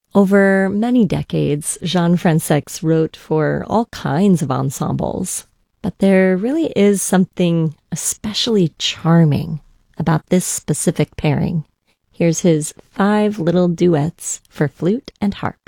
Over many decades, Jean Fransex wrote for all kinds of ensembles, but there really is something especially charming about this specific pairing. Here's his 5 little duets for flute and harp.